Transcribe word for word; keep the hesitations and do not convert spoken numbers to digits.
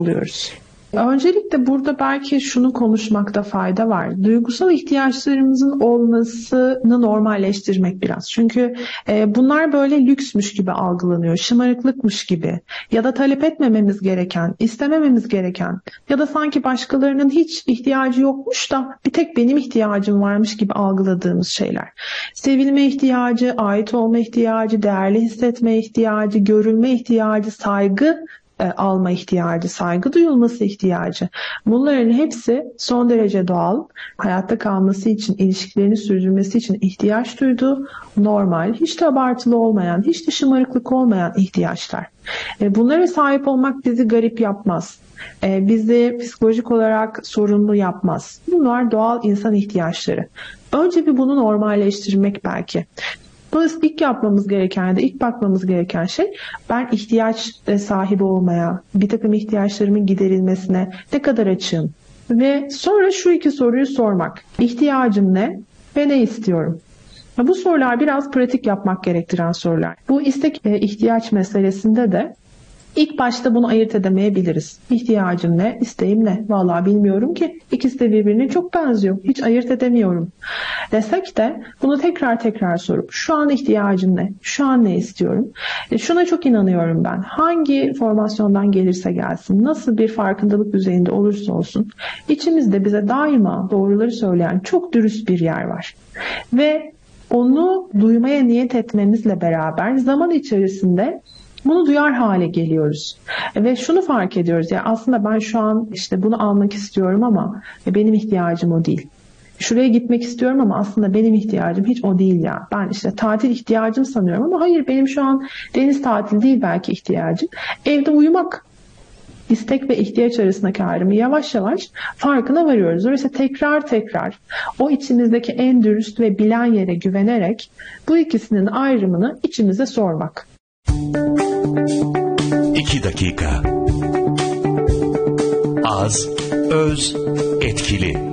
oluyoruz. Öncelikle burada belki şunu konuşmakta fayda var. Duygusal ihtiyaçlarımızın olmasını normalleştirmek biraz. Çünkü e, bunlar böyle lüksmüş gibi algılanıyor, şımarıklıkmış gibi ya da talep etmememiz gereken, istemememiz gereken ya da sanki başkalarının hiç ihtiyacı yokmuş da bir tek benim ihtiyacım varmış gibi algıladığımız şeyler. Sevilme ihtiyacı, ait olma ihtiyacı, değerli hissetme ihtiyacı, görülme ihtiyacı, saygı alma ihtiyacı, saygı duyulması ihtiyacı. Bunların hepsi son derece doğal. Hayatta kalması için, ilişkilerini sürdürmesi için ihtiyaç duyduğu normal, hiç de abartılı olmayan, hiç de şımarıklık olmayan ihtiyaçlar. Bunlara sahip olmak bizi garip yapmaz. Bizi psikolojik olarak sorunlu yapmaz. Bunlar doğal insan ihtiyaçları. Önce bir bunu normalleştirmek belki. Dolayısıyla ilk yapmamız gereken ya da ilk bakmamız gereken şey ben ihtiyaç sahibi olmaya, bir takım ihtiyaçlarımın giderilmesine ne kadar açığım? Ve sonra şu iki soruyu sormak. İhtiyacım ne ve ne istiyorum? Bu sorular biraz pratik yapmak gerektiren sorular. Bu istek e, ihtiyaç meselesinde de İlk başta bunu ayırt edemeyebiliriz. İhtiyacım ne, isteğim ne? Vallahi bilmiyorum ki. İkisi de birbirine çok benziyor. Hiç ayırt edemiyorum. Desek de bunu tekrar tekrar sorup şu an ihtiyacım ne? Şu an ne istiyorum? E şuna çok inanıyorum ben. Hangi formasyondan gelirse gelsin, nasıl bir farkındalık düzeyinde olursa olsun, içimizde bize daima doğruları söyleyen çok dürüst bir yer var. Ve onu duymaya niyet etmemizle beraber zaman içerisinde bunu duyar hale geliyoruz. Ve şunu fark ediyoruz. Ya aslında ben şu an işte bunu almak istiyorum ama benim ihtiyacım o değil. Şuraya gitmek istiyorum ama aslında benim ihtiyacım hiç o değil ya. Ben işte tatil ihtiyacım sanıyorum ama hayır, benim şu an deniz tatili değil belki ihtiyacım. Evde uyumak. İstek ve ihtiyaç arasındaki ayrımı yavaş yavaş farkına varıyoruz. Dolayısıyla tekrar tekrar o içimizdeki en dürüst ve bilen yere güvenerek bu ikisinin ayrımını içimize sormak. İki dakika. Az, öz, etkili.